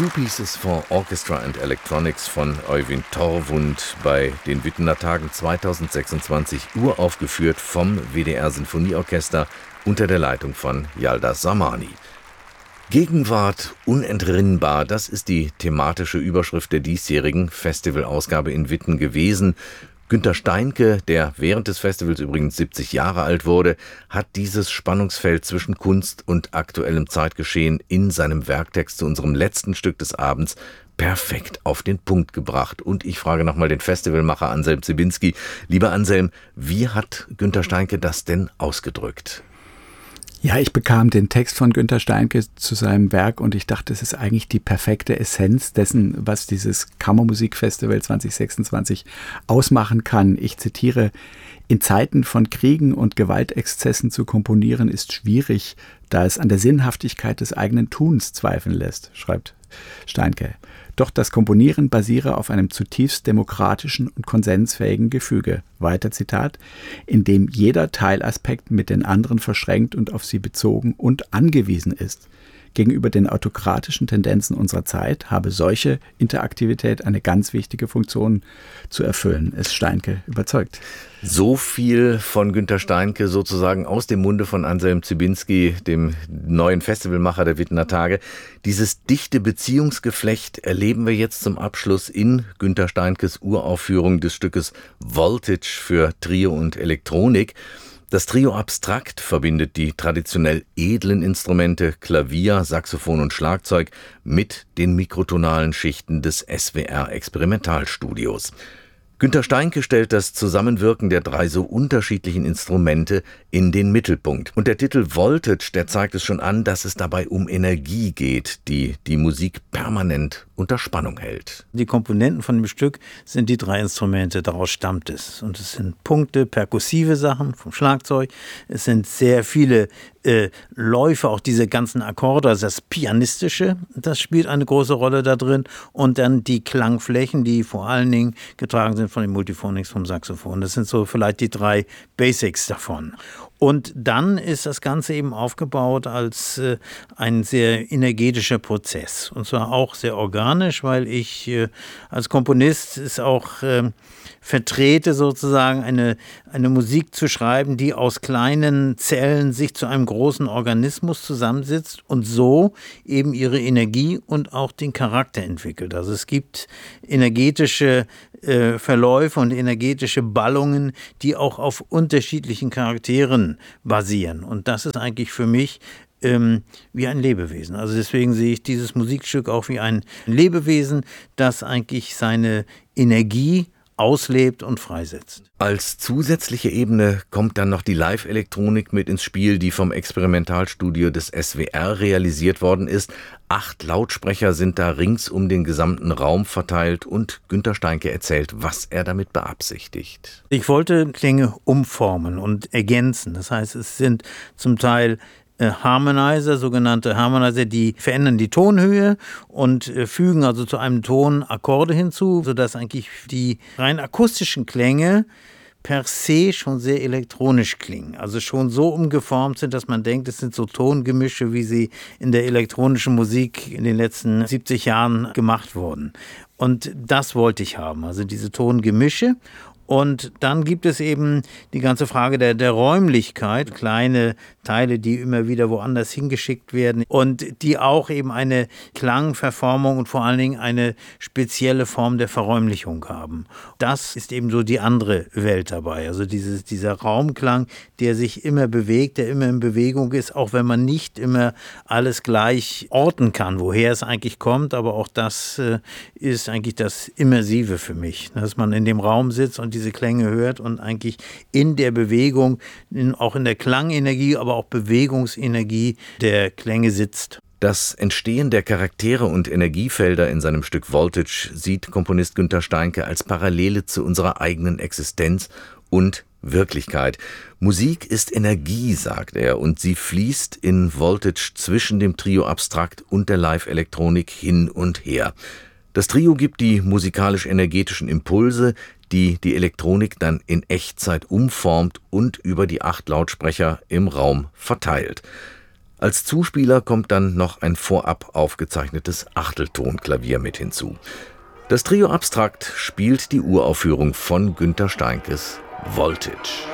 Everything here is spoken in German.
Two Pieces for Orchestra and Electronics von Øyvind Torvund bei den Wittener Tagen 2026 uraufgeführt vom WDR Sinfonieorchester unter der Leitung von Yildiz Zamani. Gegenwart unentrinnbar, das ist die thematische Überschrift der diesjährigen Festivalausgabe in Witten gewesen. Günter Steinke, der während des Festivals übrigens 70 Jahre alt wurde, hat dieses Spannungsfeld zwischen Kunst und aktuellem Zeitgeschehen in seinem Werktext zu unserem letzten Stück des Abends perfekt auf den Punkt gebracht. Und ich frage nochmal den Festivalmacher Anselm Ziebinski. Lieber Anselm, wie hat Günter Steinke das denn ausgedrückt? Ja, ich bekam den Text von Günter Steinke zu seinem Werk und ich dachte, es ist eigentlich die perfekte Essenz dessen, was dieses Kammermusikfestival 2026 ausmachen kann. Ich zitiere: In Zeiten von Kriegen und Gewaltexzessen zu komponieren ist schwierig, da es an der Sinnhaftigkeit des eigenen Tuns zweifeln lässt, schreibt Steinke. Doch das Komponieren basiere auf einem zutiefst demokratischen und konsensfähigen Gefüge. Weiter Zitat: in dem jeder Teilaspekt mit den anderen verschränkt und auf sie bezogen und angewiesen ist. Gegenüber den autokratischen Tendenzen unserer Zeit habe solche Interaktivität eine ganz wichtige Funktion zu erfüllen, ist Steinke überzeugt. So viel von Günter Steinke sozusagen aus dem Munde von Anselm Ziebinski, dem neuen Festivalmacher der Wittener Tage. Dieses dichte Beziehungsgeflecht erleben wir jetzt zum Abschluss in Günter Steinkes Uraufführung des Stückes Voltage für Trio und Elektronik. Das Trio Abstrakt verbindet die traditionell edlen Instrumente Klavier, Saxophon und Schlagzeug mit den mikrotonalen Schichten des SWR-Experimentalstudios. Günter Steinke stellt das Zusammenwirken der drei so unterschiedlichen Instrumente in den Mittelpunkt. Und der Titel Voltage, der zeigt es schon an, dass es dabei um Energie geht, die die Musik permanent unter Spannung hält. Die Komponenten von dem Stück sind die drei Instrumente, daraus stammt es. Und es sind Punkte, perkussive Sachen vom Schlagzeug. Es sind sehr viele Läufe, auch diese ganzen Akkorde, also das Pianistische, das spielt eine große Rolle da drin. Und dann die Klangflächen, die vor allen Dingen getragen sind von den Multiphonics vom Saxophon. Das sind so vielleicht die drei Basics davon. Und dann ist das Ganze eben aufgebaut als ein sehr energetischer Prozess. Und zwar auch sehr organisch, weil ich als Komponist es auch vertrete, sozusagen eine Musik zu schreiben, die aus kleinen Zellen sich zu einem großen Organismus zusammensitzt und so eben ihre Energie und auch den Charakter entwickelt. Also es gibt energetische Verläufe und energetische Ballungen, die auch auf unterschiedlichen Charakteren basieren. Und das ist eigentlich für mich wie ein Lebewesen. Also deswegen sehe ich dieses Musikstück auch wie ein Lebewesen, das eigentlich seine Energie auslebt und freisetzt. Als zusätzliche Ebene kommt dann noch die Live-Elektronik mit ins Spiel, die vom Experimentalstudio des SWR realisiert worden ist. 8 Lautsprecher sind da rings um den gesamten Raum verteilt und Günter Steinke erzählt, was er damit beabsichtigt. Ich wollte Klänge umformen und ergänzen. Das heißt, es sind zum Teil Harmonizer, sogenannte Harmonizer, die verändern die Tonhöhe und fügen also zu einem Ton Akkorde hinzu, sodass eigentlich die rein akustischen Klänge per se schon sehr elektronisch klingen. Also schon so umgeformt sind, dass man denkt, es sind so Tongemische, wie sie in der elektronischen Musik in den letzten 70 Jahren gemacht wurden. Und das wollte ich haben, also diese Tongemische. Und dann gibt es eben die ganze Frage der Räumlichkeit, kleine Teile, die immer wieder woanders hingeschickt werden und die auch eben eine Klangverformung und vor allen Dingen eine spezielle Form der Verräumlichung haben. Das ist eben so die andere Welt dabei, also dieser Raumklang, der sich immer bewegt, der immer in Bewegung ist, auch wenn man nicht immer alles gleich orten kann, woher es eigentlich kommt, aber auch das ist eigentlich das Immersive für mich, dass man in dem Raum sitzt und diese Klänge hört und eigentlich in der Bewegung, auch in der Klangenergie, aber auch Bewegungsenergie der Klänge sitzt. Das Entstehen der Charaktere und Energiefelder in seinem Stück Voltage sieht Komponist Günter Steinke als Parallele zu unserer eigenen Existenz und Wirklichkeit. Musik ist Energie, sagt er, und sie fließt in Voltage zwischen dem Trio Abstrakt und der Live-Elektronik hin und her. Das Trio gibt die musikalisch-energetischen Impulse, die die Elektronik dann in Echtzeit umformt und über die 8 Lautsprecher im Raum verteilt. Als Zuspieler kommt dann noch ein vorab aufgezeichnetes Achteltonklavier mit hinzu. Das Trio Abstrakt spielt die Uraufführung von Günter Steinkes Voltage.